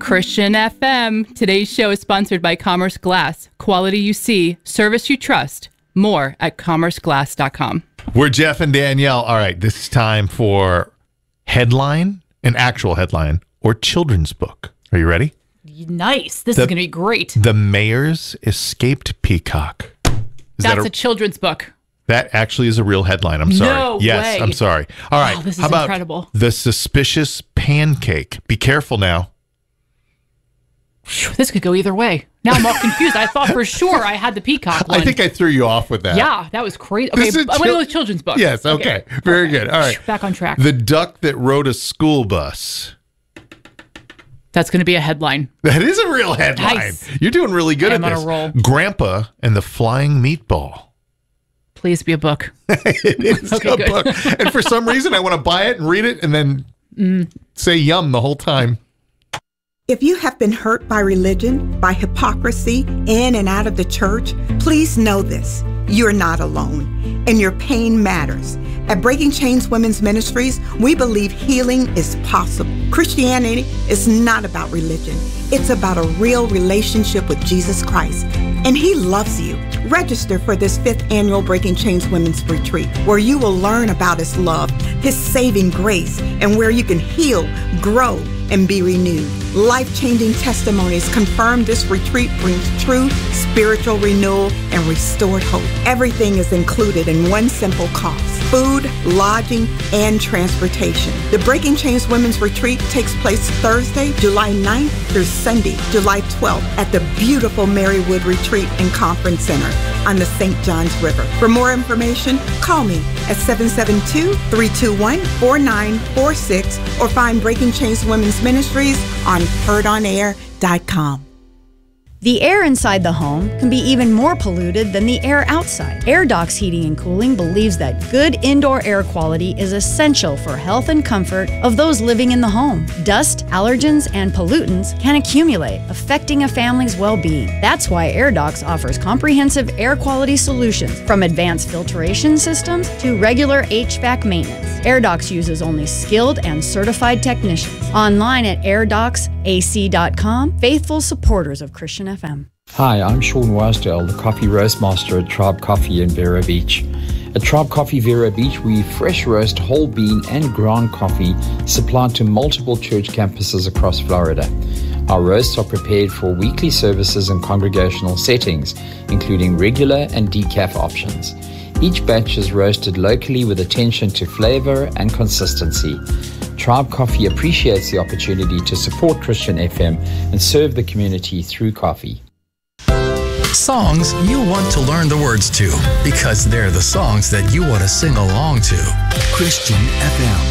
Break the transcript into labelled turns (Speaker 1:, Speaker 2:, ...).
Speaker 1: Christian FM. Today's show is sponsored by Commerce Glass. Quality you see, service you trust. More at commerceglass.com.
Speaker 2: We're Jeff and Danielle. All right, this is time for headline, an actual headline, or children's book. Are you ready?
Speaker 1: Nice. This is going to be great.
Speaker 2: The Mayor's Escaped Peacock.
Speaker 1: That's a children's book.
Speaker 2: That actually is a real headline. I'm sorry.
Speaker 1: No
Speaker 2: yes,
Speaker 1: way.
Speaker 2: I'm sorry. All right.
Speaker 1: This is
Speaker 2: How about
Speaker 1: incredible.
Speaker 2: The Suspicious Pancake? Be careful now.
Speaker 1: This could go either way. Now I'm all confused. I thought for sure I had the peacock one.
Speaker 2: I think I threw you off with that.
Speaker 1: Yeah, that was crazy. Okay, I'm going to go with children's book.
Speaker 2: Yes, okay. Very good. All right.
Speaker 1: Back on track.
Speaker 2: The Duck That Rode a School Bus.
Speaker 1: That's going to be a headline.
Speaker 2: That is a real headline.
Speaker 1: Nice.
Speaker 2: You're doing really good at this.
Speaker 1: I'm on a roll.
Speaker 2: Grandpa and the Flying Meatball.
Speaker 1: Please be a book.
Speaker 2: It is a book. And for some reason, I want to buy it and read it and then say yum the whole time.
Speaker 3: If you have been hurt by religion, by hypocrisy, in and out of the church, please know this. You're not alone, and your pain matters. At Breaking Chains Women's Ministries, we believe healing is possible. Christianity is not about religion. It's about a real relationship with Jesus Christ, and He loves you. Register for this 5th annual Breaking Chains Women's Retreat, where you will learn about His love, His saving grace, and where you can heal, grow, and be renewed. Life-changing testimonies confirm this retreat brings true spiritual renewal and restored hope. Everything is included in one simple cost: food, lodging, and transportation. The Breaking Chains Women's Retreat takes place Thursday, July 9th through Sunday, July 12th at the beautiful Marywood Retreat and Conference Center on the St. Johns River. For more information, call me at 772-321-4946 or find Breaking Chains Women's Ministries on heardonair.com.
Speaker 4: The air inside the home can be even more polluted than the air outside. AirDocs Heating and Cooling believes that good indoor air quality is essential for health and comfort of those living in the home. Dust, allergens, and pollutants can accumulate, affecting a family's well-being. That's why AirDocs offers comprehensive air quality solutions, from advanced filtration systems to regular HVAC maintenance. AirDocs uses only skilled and certified technicians. Online at airdocsac.com, faithful supporters of Christian FM.
Speaker 5: Hi, I'm Sean Wasdale, the Coffee Roast Master at Tribe Coffee in Vero Beach. At Tribe Coffee Vero Beach, we fresh roast whole bean and ground coffee supplied to multiple church campuses across Florida. Our roasts are prepared for weekly services and congregational settings, including regular and decaf options. Each batch is roasted locally with attention to flavor and consistency. Tribe Coffee appreciates the opportunity to support Christian FM and serve the community through coffee.
Speaker 6: Songs you want to learn the words to, because they're the songs that you want to sing along to. Christian FM.